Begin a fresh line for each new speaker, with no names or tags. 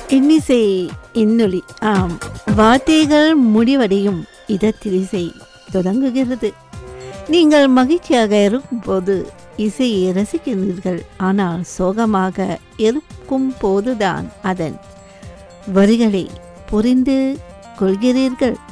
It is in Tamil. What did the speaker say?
இன்னிசை இன்னொலி. ஆம், வார்த்தைகள் முடிவடையும் இடத்தில் இசை தொடங்குகிறது. நீங்கள் மகிழ்ச்சியாக இருக்கும்போது இசையை ரசிக்கிறீர்கள். ஆனால் சோகமாக இருக்கும் போதுதான் அதன் வரிகளை புரிந்து கொள்கிறீர்கள்.